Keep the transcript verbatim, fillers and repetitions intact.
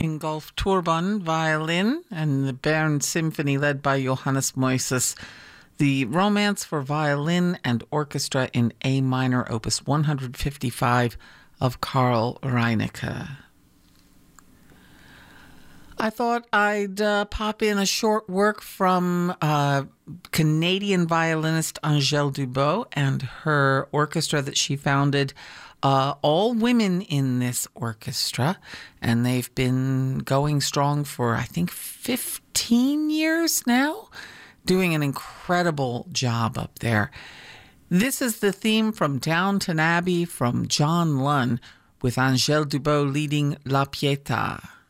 Ingolf Turban, violin, and the Bern Symphony led by Johannes Moises. The Romance for Violin and Orchestra in A minor, opus one hundred fifty-five of Carl Reinecke. I thought I'd uh, pop in a short work from uh, Canadian violinist Angèle Dubot and her orchestra that she founded. Uh, all women in this orchestra, and they've been going strong for, I think, fifteen years now, doing an incredible job up there. This is the theme from Downton Abbey from John Lunn, with Angèle Dubot leading La Pietà.